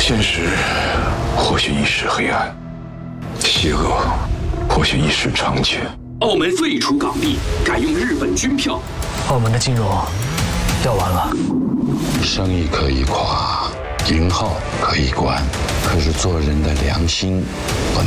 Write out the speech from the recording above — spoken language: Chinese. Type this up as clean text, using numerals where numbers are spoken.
现实或许一时黑暗，邪恶或许一时猖獗。 澳门废除港币，改用日本军票。 澳门的金融要完了。 生意可以垮，银号可以关，可是做人的良心不能